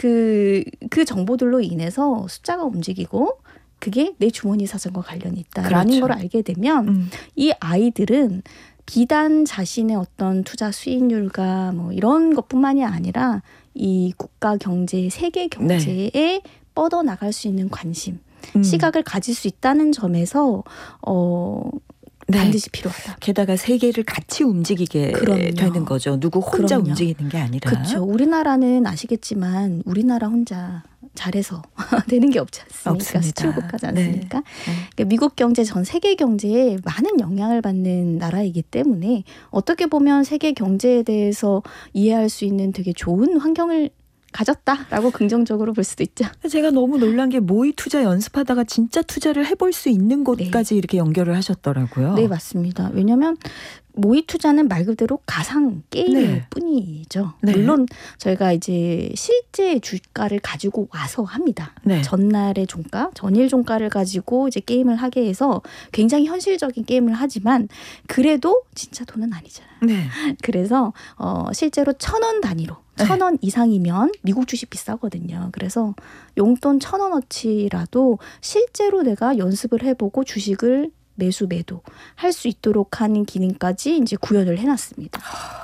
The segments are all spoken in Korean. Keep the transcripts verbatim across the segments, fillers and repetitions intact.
그, 그 정보들로 인해서 숫자가 움직이고 그게 내 주머니 사정과 관련이 있다라는 그렇죠. 걸 알게 되면 음. 이 아이들은 비단 자신의 어떤 투자 수익률과 뭐 이런 것뿐만이 아니라 이 국가 경제, 세계 경제에 네. 뻗어나갈 수 있는 관심, 음. 시각을 가질 수 있다는 점에서 어, 네. 반드시 필요하다. 게다가 세계를 같이 움직이게 그럼요. 되는 거죠. 누구 혼자 그럼요. 움직이는 게 아니라. 그렇죠. 우리나라는 아시겠지만 우리나라 혼자 잘해서 되는 게 없지 않습니까? 없습니다. 수출국가지 않습니까? 네. 네. 그러니까 미국 경제 전 세계 경제에 많은 영향을 받는 나라이기 때문에 어떻게 보면 세계 경제에 대해서 이해할 수 있는 되게 좋은 환경을 가졌다라고 긍정적으로 볼 수도 있죠. 제가 너무 놀란 게 모의 투자 연습하다가 진짜 투자를 해볼 수 있는 곳까지 네. 이렇게 연결을 하셨더라고요. 네, 맞습니다. 왜냐하면 모의 투자는 말 그대로 가상 게임일 네. 뿐이죠. 네. 물론 저희가 이제 실제 주가를 가지고 와서 합니다. 네. 전날의 종가, 전일 종가를 가지고 이제 게임을 하게 해서 굉장히 현실적인 게임을 하지만 그래도 진짜 돈은 아니잖아요. 네. 그래서 어, 실제로 천 원 단위로 천 원 이상이면 미국 주식 비싸거든요. 그래서 용돈 천 원어치라도 실제로 내가 연습을 해보고 주식을 매수 매도 할 수 있도록 하는 기능까지 이제 구현을 해놨습니다.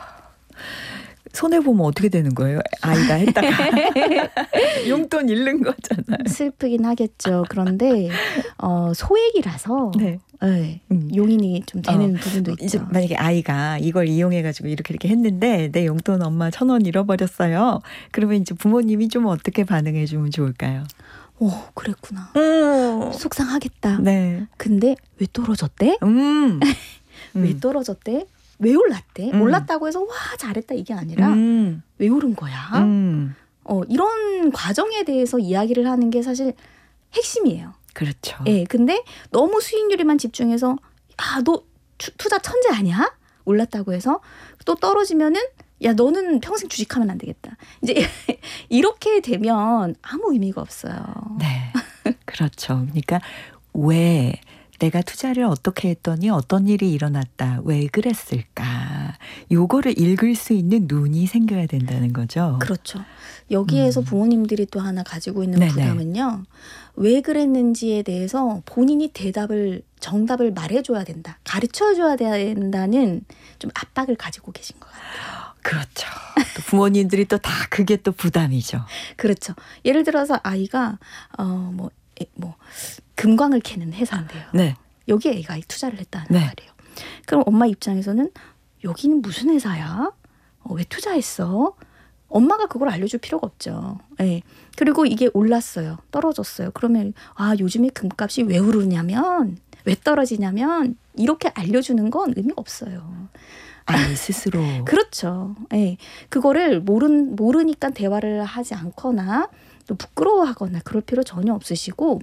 손해 보면 어떻게 되는 거예요? 아이가 했다가 용돈 잃는 거잖아요. 슬프긴 하겠죠. 그런데 어, 소액이라서 네. 네, 음. 용인이 좀 되는 어, 부분도 있죠. 이제 만약에 아이가 이걸 이용해가지고 이렇게 이렇게 했는데 내 용돈 엄마 천 원 잃어버렸어요. 그러면 이제 부모님이 좀 어떻게 반응해주면 좋을까요? 오, 그랬구나. 음. 속상하겠다. 네. 근데 왜 떨어졌대? 음. 왜 음. 떨어졌대? 왜 올랐대? 음. 올랐다고 해서 와 잘했다 이게 아니라 음. 왜 오른 거야? 음. 어, 이런 과정에 대해서 이야기를 하는 게 사실 핵심이에요. 그렇죠. 예, 근데 너무 수익률에만 집중해서 아, 너 투자 천재 아니야? 올랐다고 해서 또 떨어지면은 야, 너는 평생 주식하면 안 되겠다. 이제 이렇게 되면 아무 의미가 없어요. 네, 그렇죠. 그러니까 왜 내가 투자를 어떻게 했더니 어떤 일이 일어났다. 왜 그랬을까. 요거를 읽을 수 있는 눈이 생겨야 된다는 거죠. 그렇죠. 여기에서 음. 부모님들이 또 하나 가지고 있는 네네. 부담은요. 왜 그랬는지에 대해서 본인이 대답을 정답을 말해줘야 된다. 가르쳐줘야 된다는 좀 압박을 가지고 계신 것 같아요. 그렇죠. 또 부모님들이 또 다 그게 또 부담이죠. 그렇죠. 예를 들어서 아이가 어 뭐 뭐 금광을 캐는 회사인데요. 네. 여기에 애가 투자를 했다는 네. 말이에요. 그럼 엄마 입장에서는 여기는 무슨 회사야? 어, 왜 투자했어? 엄마가 그걸 알려줄 필요가 없죠. 네. 그리고 이게 올랐어요. 떨어졌어요. 그러면 아 요즘에 금값이 왜 오르냐면 왜 떨어지냐면 이렇게 알려주는 건 의미가 없어요. 아이 스스로. 그렇죠. 네. 그거를 모른, 모르니까 대화를 하지 않거나 또 부끄러워하거나 그럴 필요 전혀 없으시고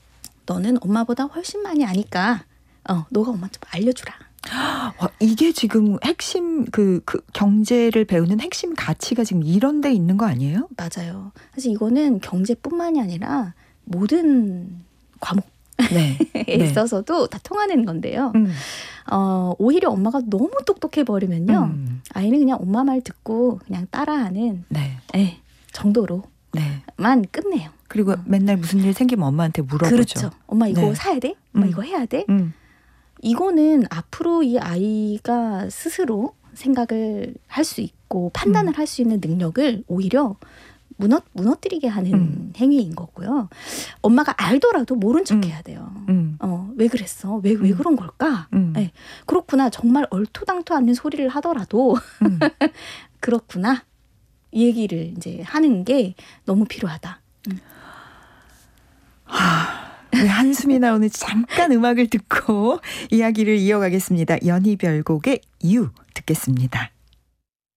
너는 엄마보다 훨씬 많이 아니까 어, 너가 엄마 좀 알려주라. 와, 이게 지금 핵심 그, 그 경제를 배우는 핵심 가치가 지금 이런 데 있는 거 아니에요? 맞아요. 사실 이거는 경제뿐만이 아니라 모든 과목 네. 에 네. 있어서도 다 통하는 건데요. 음. 어, 오히려 엄마가 너무 똑똑해 버리면요. 음. 아이는 그냥 엄마 말 듣고 그냥 따라하는 네. 네, 정도로만 네. 끝내요. 그리고 어. 맨날 무슨 일 생기면 엄마한테 물어보죠. 그렇죠. 엄마 이거 네. 사야 돼? 엄마 음. 이거 해야 돼? 음. 이거는 앞으로 이 아이가 스스로 생각을 할 수 있고 판단을 음. 할 수 있는 능력을 오히려 무너, 무너뜨리게 하는 음. 행위인 거고요. 엄마가 알더라도 모른 척 음. 해야 돼요. 음. 어, 왜 그랬어? 왜, 왜 음. 그런 걸까? 음. 네, 그렇구나. 정말 얼토당토 않는 소리를 하더라도 음. 그렇구나. 이 얘기를 이제 하는 게 너무 필요하다. 음. 하, 한숨이 나오는 잠깐 음악을 듣고 이야기를 이어가겠습니다. 연희별곡의 유 듣겠습니다.